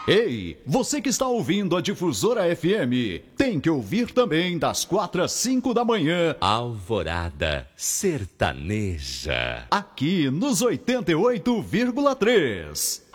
Ei, você que está ouvindo a Difusora FM, tem que ouvir também das 4 às 5 da manhã. Alvorada Sertaneja. Aqui nos 88,3.